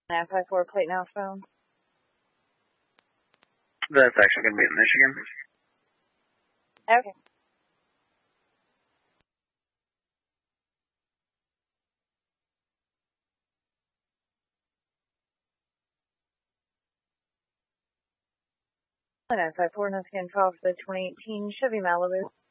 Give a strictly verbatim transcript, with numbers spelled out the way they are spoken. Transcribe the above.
nine five four plate now phone. That's actually going to be in Michigan. Okay. nine five four, once again, call for the twenty eighteen Chevy Malibu.